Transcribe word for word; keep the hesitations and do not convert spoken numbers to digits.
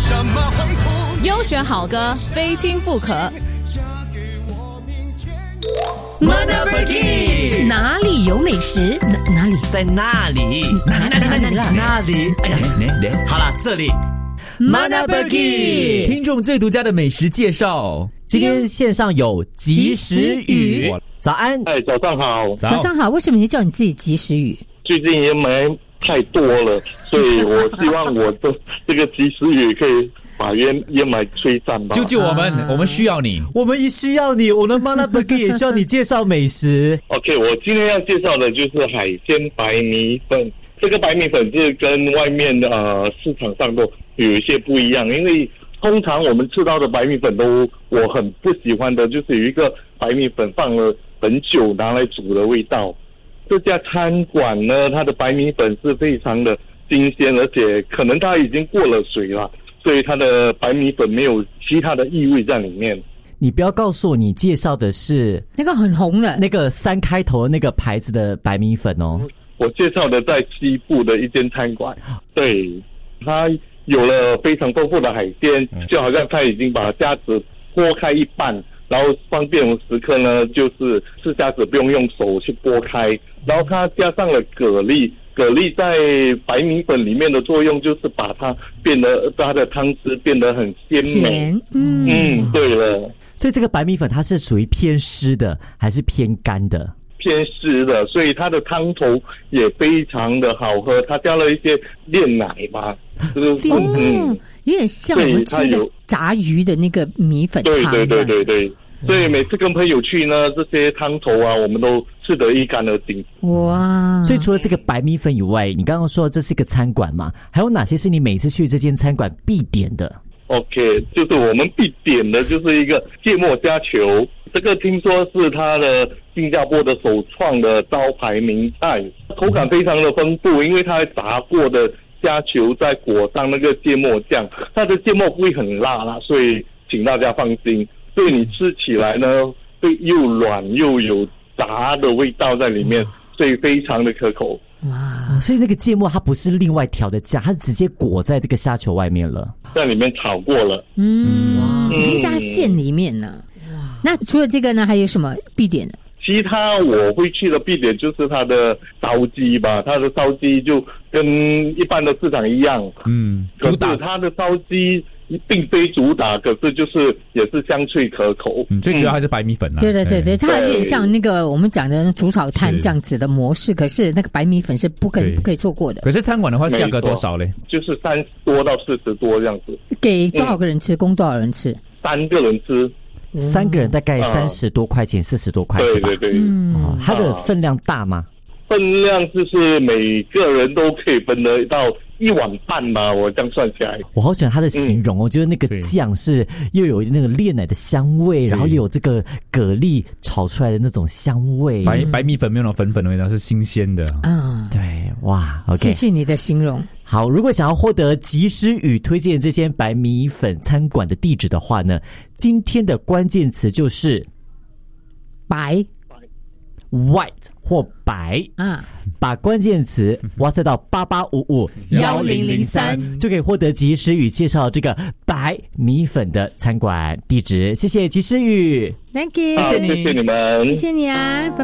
优选好歌，非听不可。Motherfucking 哪里有美食？哪哪里？ 在那里？ 哪哪哪哪里？ 那里？哎呀，好了，这里。 Motherfucking 听众最独家的美食介绍。今天线上有及时雨，早安。 哎，早上好。 早上好。为什么你叫你自己及时雨？ 最近也买太多了，所以我希望我的这个及时雨可以把烟烟霾吹散吧。 救救我们、啊、我们需要你，我们也需要你，我们 Motherfuking 也需要你介绍美食。 OK， 我今天要介绍的就是海鲜白米粉。这个白米粉是跟外面的呃市场上都有一些不一样，因为通常我们吃到的白米粉都我很不喜欢的，就是有一个白米粉放了很久拿来煮的味道。这家餐馆呢，它的白米粉是非常的新鲜，而且可能它已经过了水了，所以它的白米粉没有其他的异味在里面。 你不要告诉我你介绍的是那个很红的那个三开头的那个牌子的白米粉哦。 我介绍的在西部的一间餐馆，对，它有了非常丰富的海鲜，就好像它已经把虾子剥开一半，然后方便我食客呢，就是吃虾子不用用手去剥开，然后它加上了蛤蜊，蛤蜊在白米粉里面的作用就是把它变得它的汤汁变得很鲜美。 嗯嗯，对了， 所以这个白米粉它是属于偏湿的还是偏干的？ 偏湿的，所以它的汤头也非常的好喝。它加了一些炼奶吧，就是嗯，有点像我们吃的炸鱼的那个米粉汤。 对对对对对，所以每次跟朋友去呢，这些汤头啊，我们都吃得一干二净。 哇！ 所以除了这个白米粉以外，你刚刚说这是一个餐馆嘛？还有哪些是你每次去这间餐馆必点的 ？OK， 就是我们必点的就是一个芥末虾球，这个听说是它的新加坡的首创的招牌名菜，口感非常的丰富，因为它炸过的虾球再裹上那个芥末酱，它的芥末不会很辣啦，所以请大家放心。所以你吃起来呢，会又软又有炸的味道在里面，所以非常的可口。 哇！所以那个芥末它不是另外调的酱，它是直接裹在这个虾球外面了， 在里面炒过了。 嗯，已经在馅里面了。那除了这个呢，还有什么必点的？ 其他我会去的必点就是它的烧鸡吧，它的烧鸡就跟一般的市场一样，嗯，主打它的烧鸡并非主打，可是就是也是香脆可口。 嗯，最主要还是白米粉啦。 对对对对，它有点像那个我们讲的煮炒摊这样子的模式，可是那个白米粉是不可不可以错过的。 可是餐馆的话，价格多少嘞？ 就是三十多到四十多这样子。 给多少个人吃？供多少人吃？ 三个人吃。 三个人大概三十多块钱，四十多块是吧？ 对对对。 哦，它的分量大吗？ 分量就是每个人都可以分得到一碗半吧，我这样算起来。 我好喜欢它的形容哦，嗯、就是那个酱是又有那个炼奶的香味，然后又有这个蛤蜊炒出来的那种香味。 白白米粉没有那种粉粉的味道，是新鲜的。 嗯， 对，哇 ，OK， 谢谢你的形容。 好，如果想要获得及时雨推荐这间白米粉餐馆的地址的话呢，今天的关键词就是白。 white 或白啊， 把关键词哇塞到八八五五一零零三，就可以获得及时雨介绍这个白米粉的餐馆地址。谢谢及时雨 ，Thank you， 谢谢你，谢谢你们， 谢谢你啊，拜拜。